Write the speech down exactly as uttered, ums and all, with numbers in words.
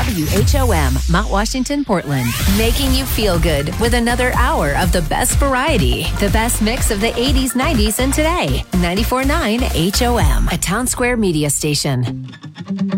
W H O M, Mount Washington, Portland. Making you feel good with another hour of the best variety. The best mix of the eighties, nineties, and today. ninety-four point nine H O M, a Town Square media station.